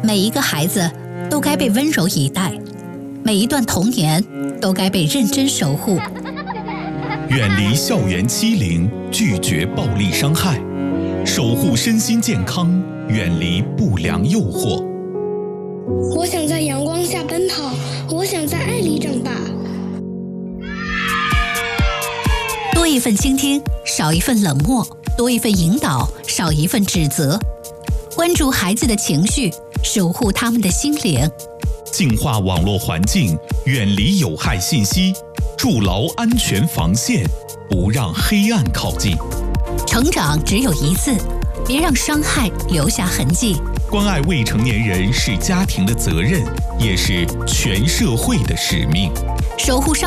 每一个孩子都该被温柔以待，每一段童年都该被认真守护。 远离校园欺凌，拒绝暴力伤害，守护身心健康，远离不良诱惑。 我想在阳光下奔跑，我想在爱里长大。 多一份倾听，少一份冷漠；多一份引导，少一份指责。关注孩子的情绪，守护他们的心灵。 净化网络环境，远离有害信息，筑牢安全防线，不让黑暗靠近。 成长只有一次，别让伤害留下痕迹。 关爱未成年人是家庭的责任，也是全社会的使命。 守护少